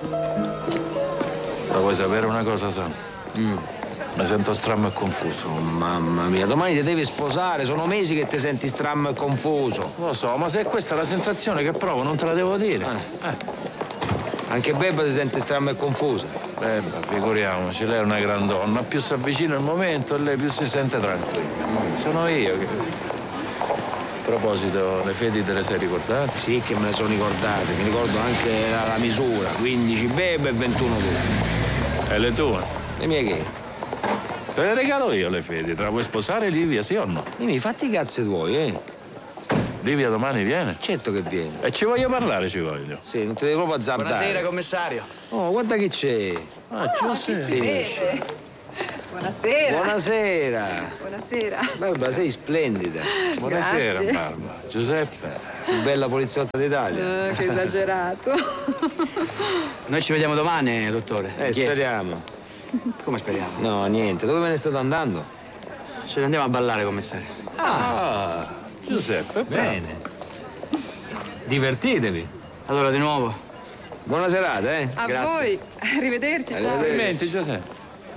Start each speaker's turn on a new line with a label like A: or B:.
A: La vuoi sapere una cosa, Sam? Mi sento strammo e confuso.
B: Oh, mamma mia, domani ti devi sposare, sono mesi che ti senti strammo e confuso.
A: Lo so, ma se questa è la sensazione che provo, non te la devo dire.
B: Anche Bebba si sente stramma e confusa.
A: Bebba, figuriamoci, lei è una gran donna. Più si avvicina il momento e lei più si sente tranquilla. Sono io che... A proposito, le fedi te le sei ricordate?
B: Sì, che me le sono ricordate. Mi ricordo anche la misura, 15 Bebba e 21 tu.
A: E le tue?
B: Le mie che?
A: Te le regalo io le fedi. Te la vuoi sposare, Livia, sì o no?
B: Dimmi, fatti i cazzi tuoi,
A: Livia domani viene?
B: Certo che viene.
A: E ci voglio parlare, ci voglio.
B: Sì, non ti devi proprio azzardare.
C: Buonasera, commissario.
B: Oh, guarda chi c'è.
D: Giuseppe. Buonasera.
B: Buonasera.
D: Buonasera.
B: Barba, sei splendida.
A: Buonasera,
D: Grazie.
A: Barba. Giuseppe.
B: Più bella poliziotta d'Italia.
D: Che esagerato.
C: Noi ci vediamo domani, dottore. Chiesa.
B: Speriamo.
C: Come speriamo?
B: No, niente. Dove me ne state andando?
C: Ce ne andiamo a ballare, commissario.
A: Giuseppe,
B: Bene. Divertitevi.
C: Allora, di nuovo.
B: Buona serata,
D: A
C: Grazie.
D: voi. Arrivederci. Ciao.
A: Complimenti, Giuseppe.